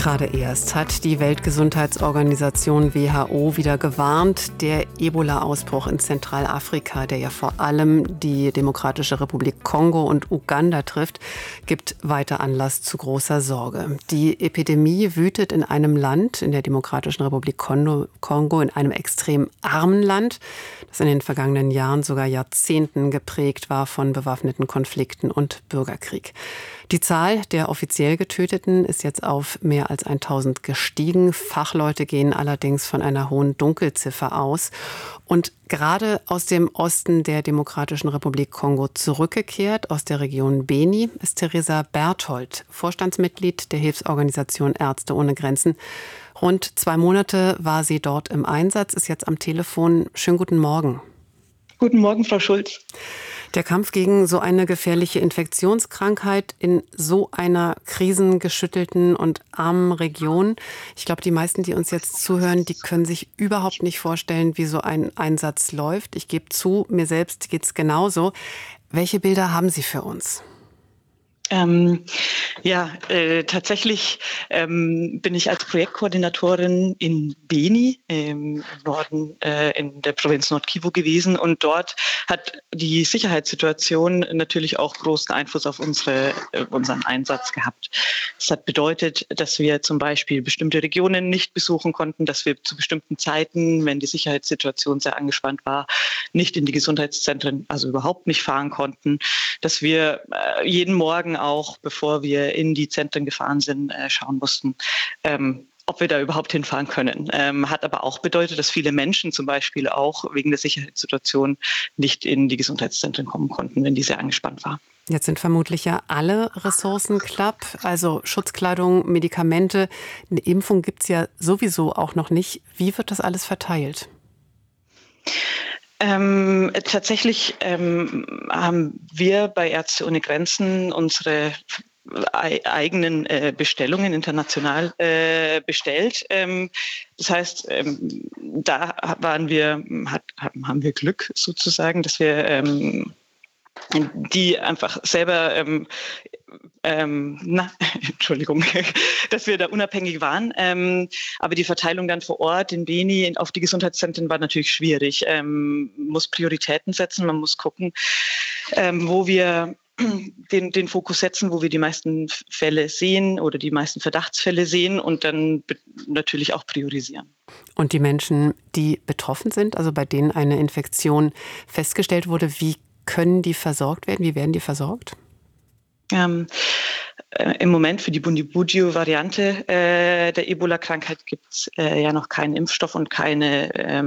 Gerade erst hat die Weltgesundheitsorganisation WHO wieder gewarnt, der Ebola-Ausbruch in Zentralafrika, der ja vor allem die Demokratische Republik Kongo und Uganda trifft, gibt weiter Anlass zu großer Sorge. Die Epidemie wütet in einem Land, in der Demokratischen Republik Kongo, in einem extrem armen Land, das in den vergangenen Jahren, sogar Jahrzehnten geprägt war von bewaffneten Konflikten und Bürgerkrieg. Die Zahl der offiziell Getöteten ist jetzt auf mehr als 1000 gestiegen. Fachleute gehen allerdings von einer hohen Dunkelziffer aus. Und gerade aus dem Osten der Demokratischen Republik Kongo zurückgekehrt, aus der Region Beni, ist Theresa Berthold, Vorstandsmitglied der Hilfsorganisation Ärzte ohne Grenzen. Rund 2 Monate war sie dort im Einsatz, ist jetzt am Telefon. Schönen guten Morgen. Guten Morgen, Frau Schulz. Der Kampf gegen so eine gefährliche Infektionskrankheit in so einer krisengeschüttelten und armen Region. Ich glaube, die meisten, die uns jetzt zuhören, die können sich überhaupt nicht vorstellen, wie so ein Einsatz läuft. Ich gebe zu, mir selbst geht es genauso. Welche Bilder haben Sie für uns? Tatsächlich bin ich als Projektkoordinatorin in Beni im Norden in der Provinz Nord-Kivu gewesen, und dort hat die Sicherheitssituation natürlich auch großen Einfluss auf unseren Einsatz gehabt. Das hat bedeutet, dass wir zum Beispiel bestimmte Regionen nicht besuchen konnten, dass wir zu bestimmten Zeiten, wenn die Sicherheitssituation sehr angespannt war, nicht in die Gesundheitszentren, also überhaupt nicht fahren konnten, dass wir jeden Morgen auch, bevor wir in die Zentren gefahren sind, schauen mussten, ob wir da überhaupt hinfahren können. Hat aber auch bedeutet, dass viele Menschen zum Beispiel auch wegen der Sicherheitssituation nicht in die Gesundheitszentren kommen konnten, wenn die sehr angespannt war. Jetzt sind vermutlich ja alle Ressourcen knapp, also Schutzkleidung, Medikamente. Eine Impfung gibt es ja sowieso auch noch nicht. Wie wird das alles verteilt? Tatsächlich haben wir bei Ärzte ohne Grenzen unsere eigenen Bestellungen international bestellt. Das heißt, da haben wir Glück sozusagen, dass wir die einfach selber Entschuldigung, dass wir da unabhängig waren. Aber die Verteilung dann vor Ort in Beni auf die Gesundheitszentren war natürlich schwierig. Man muss Prioritäten setzen, man muss gucken, wo wir den Fokus setzen, wo wir die meisten Fälle sehen oder die meisten Verdachtsfälle sehen, und dann natürlich auch priorisieren. Und die Menschen, die betroffen sind, also bei denen eine Infektion festgestellt wurde, wie können die versorgt werden? Wie werden die versorgt? Im Moment für die Bundibugyo-Variante der Ebola-Krankheit gibt es ja noch keinen Impfstoff und keine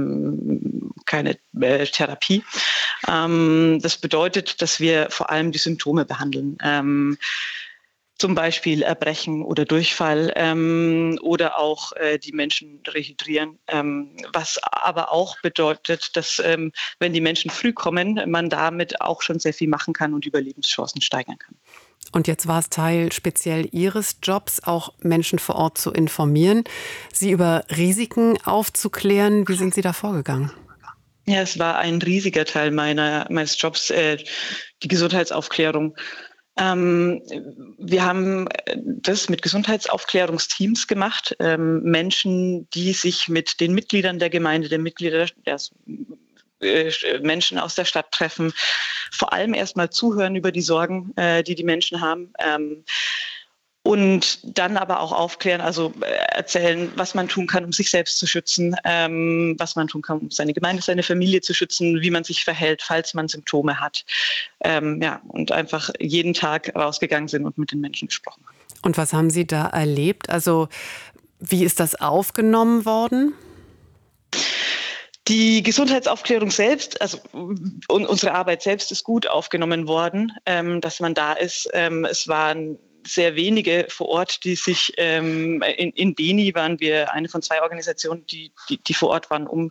Therapie. Das bedeutet, dass wir vor allem die Symptome behandeln. Zum Beispiel Erbrechen oder Durchfall oder auch die Menschen rehydrieren. Was aber auch bedeutet, dass wenn die Menschen früh kommen, man damit auch schon sehr viel machen kann und die Überlebenschancen steigern kann. Und jetzt war es Teil speziell Ihres Jobs, auch Menschen vor Ort zu informieren, sie über Risiken aufzuklären. Wie sind Sie da vorgegangen? Ja, es war ein riesiger Teil meines Jobs, die Gesundheitsaufklärung. Wir haben das mit Gesundheitsaufklärungsteams gemacht, Menschen, die sich mit den Mitgliedern der Gemeinde, Menschen aus der Stadt treffen, vor allem erstmal zuhören über die Sorgen, die Menschen haben. Und dann aber auch aufklären, also erzählen, was man tun kann, um sich selbst zu schützen, was man tun kann, um seine Gemeinde, seine Familie zu schützen, wie man sich verhält, falls man Symptome hat. Und einfach jeden Tag rausgegangen sind und mit den Menschen gesprochen haben. Und was haben Sie da erlebt? Also wie ist das aufgenommen worden? Die Gesundheitsaufklärung selbst, also unsere Arbeit selbst ist gut aufgenommen worden, dass man da ist. Es waren sehr wenige vor Ort, die sich in Beni waren wir eine von 2 Organisationen, die vor Ort waren, um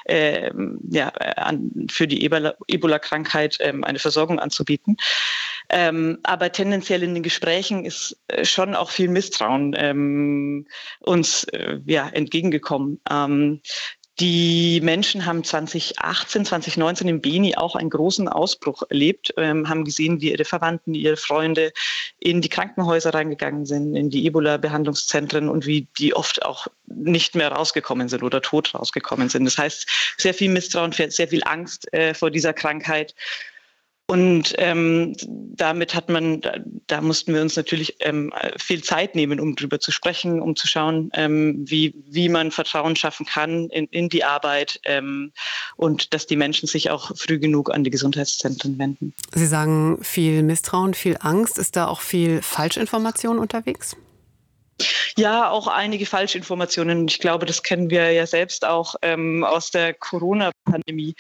für die Ebola-Krankheit eine Versorgung anzubieten. Aber tendenziell in den Gesprächen ist schon auch viel Misstrauen uns entgegengekommen. Die Menschen haben 2018, 2019 in Beni auch einen großen Ausbruch erlebt, haben gesehen, wie ihre Verwandten, ihre Freunde in die Krankenhäuser reingegangen sind, in die Ebola-Behandlungszentren und wie die oft auch nicht mehr rausgekommen sind oder tot rausgekommen sind. Das heißt, sehr viel Misstrauen, sehr viel Angst vor dieser Krankheit. Und damit da mussten wir uns natürlich viel Zeit nehmen, um drüber zu sprechen, um zu schauen, wie man Vertrauen schaffen kann in die Arbeit und dass die Menschen sich auch früh genug an die Gesundheitszentren wenden. Sie sagen viel Misstrauen, viel Angst. Ist da auch viel Falschinformation unterwegs? Ja, auch einige Falschinformationen. Ich glaube, das kennen wir ja selbst auch aus der Corona-Pandemie.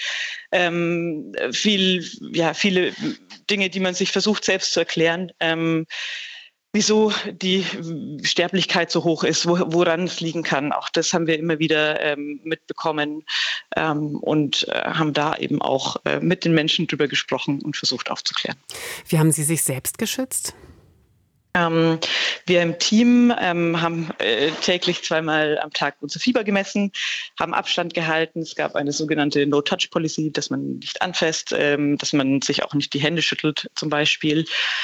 Viele Dinge, die man sich versucht selbst zu erklären. Wieso die Sterblichkeit so hoch ist, woran es liegen kann. Auch das haben wir immer wieder mitbekommen und haben da eben auch mit den Menschen drüber gesprochen und versucht aufzuklären. Wie haben Sie sich selbst geschützt? Wir im Team haben täglich 2-mal am Tag unser Fieber gemessen, haben Abstand gehalten. Es gab eine sogenannte No-Touch-Policy, dass man nicht anfasst, dass man sich auch nicht die Hände schüttelt zum Beispiel.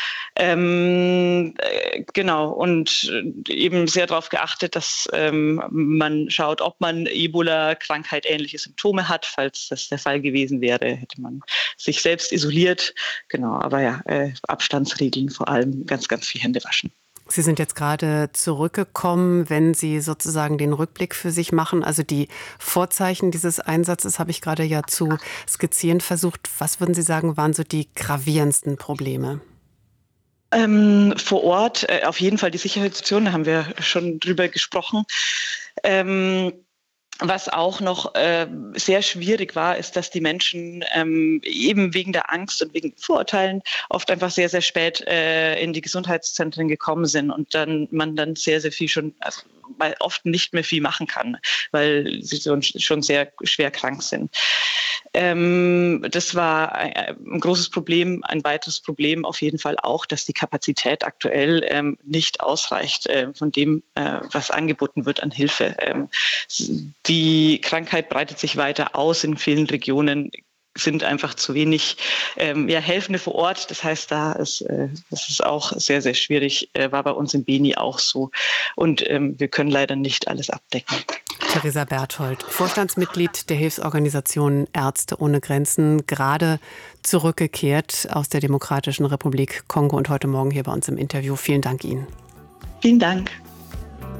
Genau, und eben sehr darauf geachtet, dass man schaut, ob man Ebola-Krankheit ähnliche Symptome hat. Falls das der Fall gewesen wäre, hätte man sich selbst isoliert. Genau, aber ja, Abstandsregeln vor allem, ganz, ganz viel Hände waschen. Sie sind jetzt gerade zurückgekommen, wenn Sie sozusagen den Rückblick für sich machen. Also die Vorzeichen dieses Einsatzes habe ich gerade ja zu skizzieren versucht. Was würden Sie sagen, waren so die gravierendsten Probleme? Vor Ort auf jeden Fall die Sicherheitssituation, da haben wir schon drüber gesprochen. Was auch noch sehr schwierig war, ist, dass die Menschen eben wegen der Angst und wegen Vorurteilen oft einfach sehr, sehr spät in die Gesundheitszentren gekommen sind und man sehr, sehr viel schon, also weil oft nicht mehr viel machen kann, weil sie schon sehr schwer krank sind. Das war ein großes Problem. Ein weiteres Problem auf jeden Fall auch, dass die Kapazität aktuell nicht ausreicht von dem, was angeboten wird an Hilfe. Die Krankheit breitet sich weiter aus in vielen Regionen, sind einfach zu wenig Helfende vor Ort. Das heißt, das ist auch sehr, sehr schwierig. War bei uns in Beni auch so. Und wir können leider nicht alles abdecken. Theresa Berthold, Vorstandsmitglied der Hilfsorganisation Ärzte ohne Grenzen, gerade zurückgekehrt aus der Demokratischen Republik Kongo und heute Morgen hier bei uns im Interview. Vielen Dank Ihnen. Vielen Dank.